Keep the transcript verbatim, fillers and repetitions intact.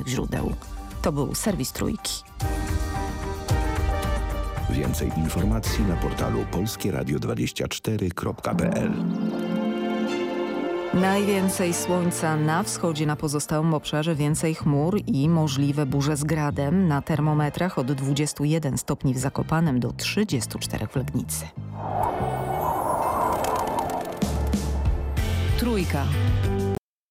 źródeł. To był serwis Trójki. Więcej informacji na portalu polskie radio dwadzieścia cztery kropka p l. Najwięcej słońca na wschodzie, na pozostałym obszarze więcej chmur i możliwe burze z gradem. Na termometrach od dwudziestu jeden stopni w Zakopanem do trzydziestu czterech w Legnicy. Trójka.